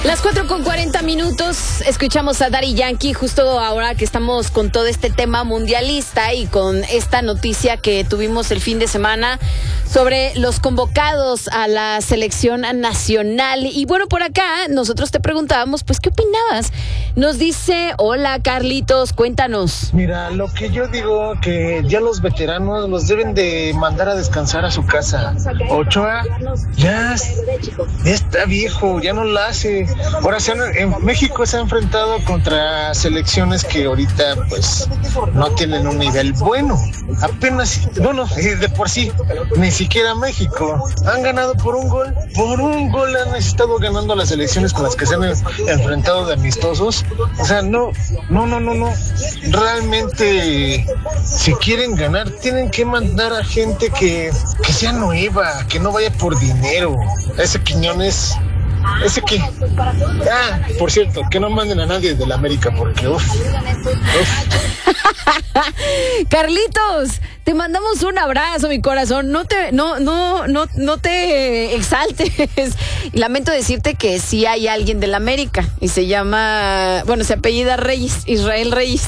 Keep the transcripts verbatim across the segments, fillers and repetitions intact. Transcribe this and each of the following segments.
Las cuatro con cuarenta minutos, escuchamos a Daddy Yankee justo ahora que estamos con todo este tema mundialista y con esta noticia que tuvimos el fin de semana sobre los convocados a la selección nacional. Y bueno, por acá nosotros te preguntábamos, pues, ¿qué opinabas? Nos dice, hola Carlitos, cuéntanos. Mira, lo que yo digo que ya los veteranos los deben de mandar a descansar a su casa. Ochoa ya, ya está viejo, ya no la hace. Ahora se han, en México se ha enfrentado contra selecciones que ahorita pues no tienen un nivel bueno. Apenas, bueno, de por sí, ni siquiera México. Han ganado por un gol. Por un gol han estado ganando las selecciones con las que se han enfrentado de amistosos. O sea, no, no, no, no, no. Realmente, si quieren ganar, tienen que mandar a gente que, que sea nueva, que no vaya por dinero. Ese Quiñones... Ese que, ah, por cierto, que no manden a nadie de la América porque uff, uff. Carlitos, te mandamos un abrazo, mi corazón. No te, no, no, no, no te exaltes. Lamento decirte que sí hay alguien de la América y se llama, bueno, se apellida Reyes, Israel Reyes.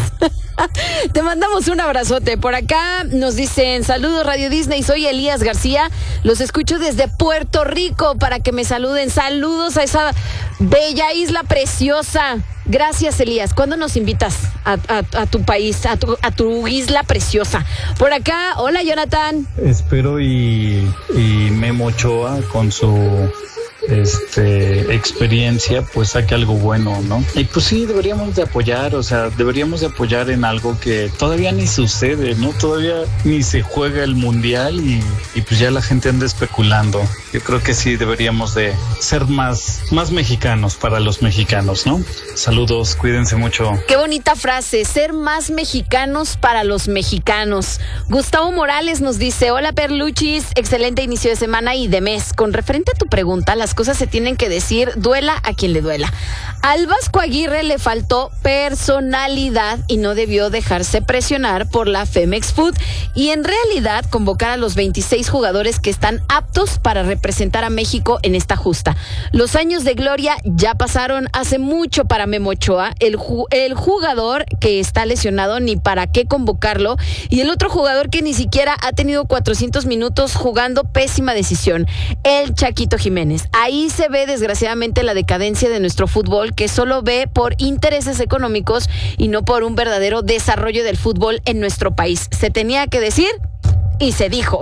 Te mandamos un abrazote. Por acá nos dicen, saludos Radio Disney, soy Elías García, los escucho desde Puerto Rico para que me saluden. Saludos a esa bella isla preciosa. Gracias, Elías. ¿Cuándo nos invitas a, a, a tu país, a tu, a tu isla preciosa? Por acá, hola Jonathan. Espero y, y Memo Ochoa con su este experiencia pues saque algo bueno, ¿no? Y pues sí, deberíamos de apoyar, o sea, deberíamos de apoyar en algo que todavía ni sucede, ¿no? Todavía ni se juega el mundial y, y pues ya la gente anda especulando. Yo creo que sí deberíamos de ser más, más mexicanos para los mexicanos, ¿no? Saludos, cuídense mucho. Qué bonita frase, ser más mexicanos para los mexicanos. Gustavo Morales nos dice, hola Perluchis, excelente inicio de semana y de mes. Con referente a tu pregunta, las cosas se tienen que decir, duela a quien le duela. Al Vasco Aguirre le faltó personalidad y no debió dejarse presionar por la Femex Food y en realidad convocar a los veintiséis jugadores que están aptos para representar a México en esta justa. Los años de gloria ya pasaron hace mucho para Memo Ochoa, el, ju- el jugador que está lesionado ni para qué convocarlo y el otro jugador que ni siquiera ha tenido cuatrocientos minutos jugando, pésima decisión, el Chaquito Jiménez. Ahí se ve desgraciadamente la decadencia de nuestro fútbol que solo ve por intereses económicos y no por un verdadero desarrollo del fútbol en nuestro país. Se tenía que decir y se dijo.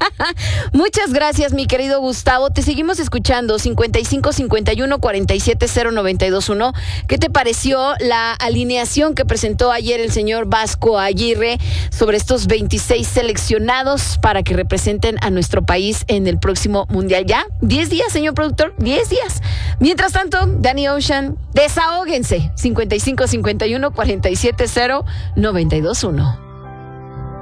Muchas gracias, mi querido Gustavo. Te seguimos escuchando. cincuenta y cinco cincuenta y uno cuarenta y siete cero noventa y dos uno. ¿Qué te pareció la alineación que presentó ayer el señor Vasco Aguirre sobre estos veintiséis seleccionados para que representen a nuestro país en el próximo mundial? Ya, diez días, señor productor, diez días. Mientras tanto, Danny Ocean, desahóguense. cincuenta y cinco cincuenta y uno cuarenta y siete cero noventa y dos uno.